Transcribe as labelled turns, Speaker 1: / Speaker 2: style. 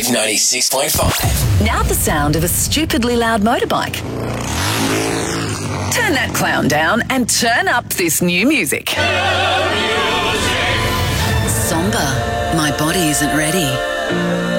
Speaker 1: Wave 96.5.
Speaker 2: Now the sound of a stupidly loud motorbike. Turn that clown down and turn up this new music. Somber, my body isn't ready.